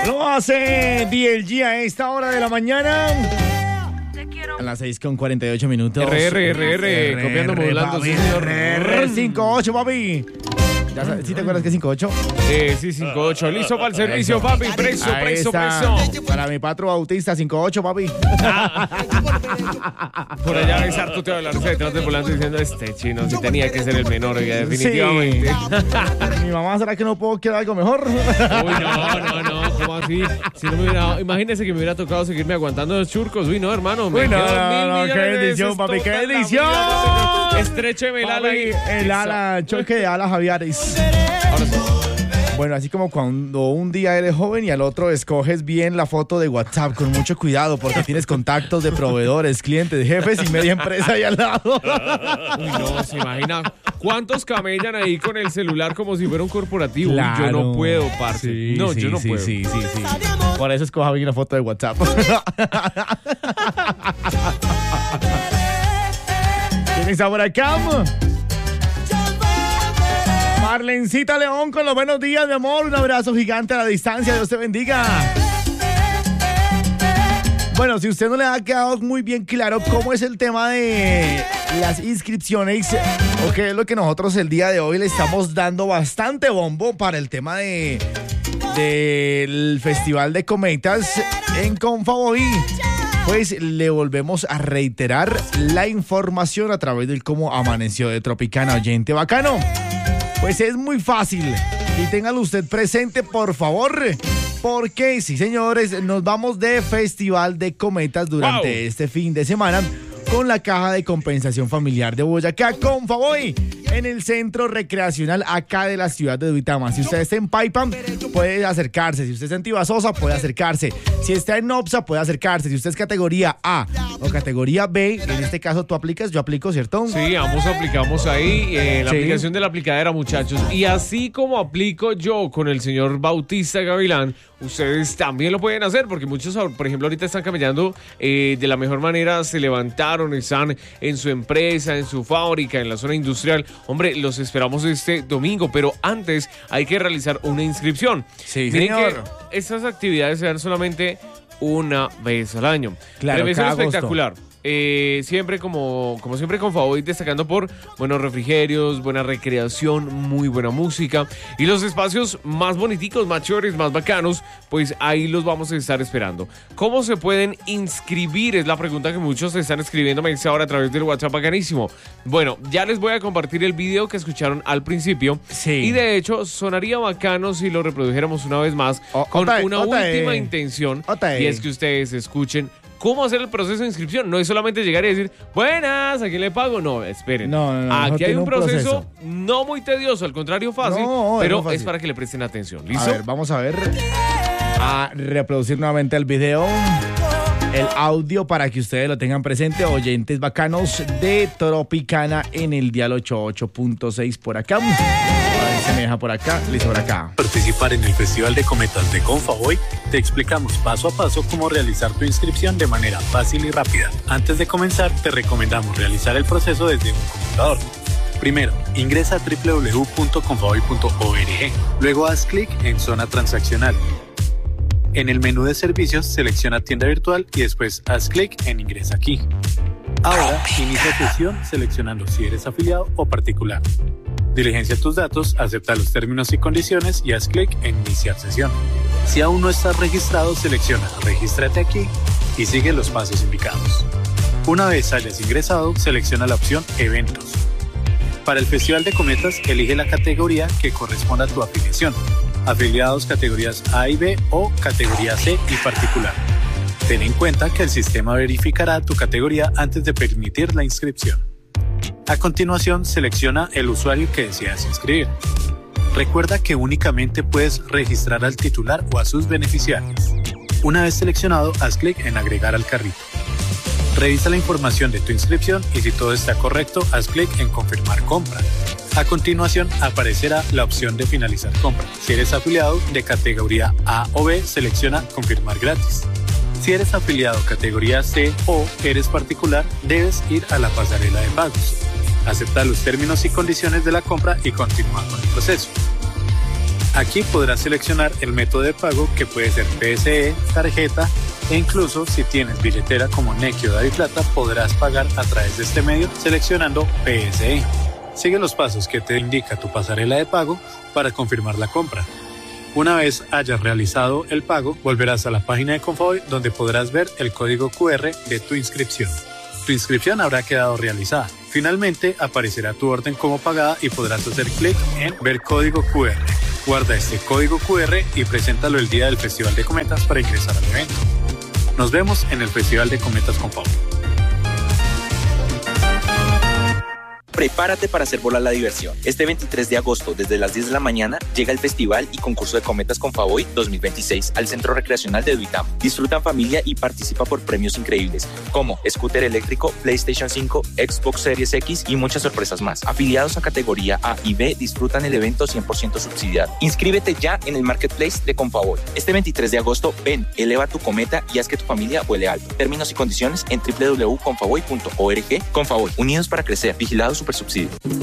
Lo hace DLG a esta hora de la mañana. A las 6:48. RR, copiando, modulando, señor. RR 58, papi. ¿Sí te acuerdas que es 58? Sí, 58. Listo para el servicio, papi. Preso. Para mi patro Bautista, 58, papi. Por allá ves harto te va a hablar detrás del volante diciendo este chino sí tenía que ser el menor, oiga, definitivamente. Sí. Mi mamá, ¿será que no puedo quedar algo mejor? Uy, no, ¿cómo así? Si no me hubiera, imagínese que me hubiera tocado seguirme aguantando los churcos. Uy, no, hermano. Uy, no, qué bendición, papi, qué bendición. Estrécheme el ala ahí. El ala, choque de ala Javiaris. Ahora sí. Bueno, así como cuando un día eres joven y al otro escoges bien la foto de WhatsApp con mucho cuidado porque tienes contactos de proveedores, clientes, jefes y media empresa ahí al lado. Uy, no, se imagina cuántos camellan ahí con el celular como si fuera un corporativo. Claro. Yo no puedo, parce. Sí, no, sí, yo no sí, puedo. Sí. Por eso escoja bien la foto de WhatsApp. ¿Quién está por acá? Marlencita León con los buenos días, mi amor. Un abrazo gigante a la distancia. Dios te bendiga. Bueno, si usted no le ha quedado muy bien claro cómo es el tema de las inscripciones o qué es lo que nosotros el día de hoy le estamos dando bastante bombo para el tema del Festival de Cometas en Confavoy, pues le volvemos a reiterar la información a través del cómo amaneció de Tropicana, oyente bacano. Pues es muy fácil y téngalo usted presente, por favor, porque sí, señores, nos vamos de Festival de Cometas durante este fin de semana con la Caja de Compensación Familiar de Boyacá, Confavoy, en el centro recreacional acá de la ciudad de Duitama. Si usted está en Paipa, puede acercarse. Si usted está en Tibasosa, puede acercarse. Si está en Nopsa, puede acercarse. Si usted es categoría A o categoría B, en este caso tú aplicas, yo aplico, ¿cierto? Sí, ambos aplicamos ahí la aplicación de la aplicadera, muchachos. Y así como aplico yo con el señor Bautista Gavilán, ustedes también lo pueden hacer, porque muchos, por ejemplo, ahorita están camellando de la mejor manera, se levantaron, están en su empresa, en su fábrica, en la zona industrial. Hombre, los esperamos este domingo, pero antes hay que realizar una inscripción. Sí, miren señor. que estas actividades se dan solamente una vez al año. Claro, pero es cada espectacular. Siempre como siempre con Confavoy destacando por buenos refrigerios, buena recreación, muy buena música y los espacios más boniticos, más chéveres, más bacanos, pues ahí los vamos a estar esperando. ¿Cómo se pueden inscribir? Es la pregunta que muchos se están escribiendo ahora a través del WhatsApp bacanísimo. Bueno, ya les voy a compartir el video que escucharon al principio. Sí. Y de hecho sonaría bacano si lo reprodujéramos una vez más con una última intención, y es que ustedes escuchen cómo hacer el proceso de inscripción. No es solamente llegar y decir, buenas, ¿a quién le pago? No, esperen. No. Aquí hay un proceso no muy tedioso, al contrario fácil, pero es para que le presten atención. ¿Listo? A ver, vamos a ver. A reproducir nuevamente el video, el audio para que ustedes lo tengan presente, oyentes bacanos de Tropicana en el dial 88.6 por acá. A ver si me deja por acá, listo por acá. Participar en el Festival de Cometas de Confavoy, te explicamos paso a paso cómo realizar tu inscripción de manera fácil y rápida. Antes de comenzar, te recomendamos realizar el proceso desde un computador. Primero, ingresa a www.confavoy.org. Luego haz clic en Zona Transaccional. En el menú de servicios, selecciona tienda virtual y después haz clic en Ingresa aquí. Ahora, inicia sesión seleccionando si eres afiliado o particular. Diligencia tus datos, acepta los términos y condiciones y haz clic en Iniciar sesión. Si aún no estás registrado, selecciona Regístrate aquí y sigue los pasos indicados. Una vez hayas ingresado, selecciona la opción Eventos. Para el Festival de Cometas, elige la categoría que corresponda a tu afiliación. Afiliados categorías A y B o categoría C y particular. Ten en cuenta que el sistema verificará tu categoría antes de permitir la inscripción. A continuación, selecciona el usuario que deseas inscribir. Recuerda que únicamente puedes registrar al titular o a sus beneficiarios. Una vez seleccionado, haz clic en Agregar al carrito. Revisa la información de tu inscripción y si todo está correcto, haz clic en Confirmar compra. A continuación, aparecerá la opción de finalizar compra. Si eres afiliado de categoría A o B, selecciona Confirmar gratis. Si eres afiliado categoría C o eres particular, debes ir a la pasarela de pagos. Acepta los términos y condiciones de la compra y continúa con el proceso. Aquí podrás seleccionar el método de pago, que puede ser PSE, tarjeta, e incluso si tienes billetera como Nequi o DaviPlata, podrás pagar a través de este medio seleccionando PSE. Sigue los pasos que te indica tu pasarela de pago para confirmar la compra. Una vez hayas realizado el pago, volverás a la página de Confavoy, donde podrás ver el código QR de tu inscripción. Tu inscripción habrá quedado realizada. Finalmente aparecerá tu orden como pagada y podrás hacer clic en Ver código QR. Guarda este código QR y preséntalo el día del Festival de Cometas para ingresar al evento. Nos vemos en el Festival de Cometas Confavoy. Prepárate para hacer volar la diversión. Este 23 de agosto, desde las 10 de la mañana, llega el Festival y Concurso de Cometas Confavoy 2026 al Centro Recreacional de Duitama. Disfruta en familia y participa por premios increíbles, como scooter eléctrico, PlayStation 5, Xbox Series X y muchas sorpresas más. Afiliados a categoría A y B disfrutan el evento 100% subsidiado. Inscríbete ya en el Marketplace de Confavoy. Este 23 de agosto, ven, eleva tu cometa y haz que tu familia vuele alto. Términos y condiciones en www.confavoy.org. Confavoy, unidos para crecer. Vigilados Supersubsidio.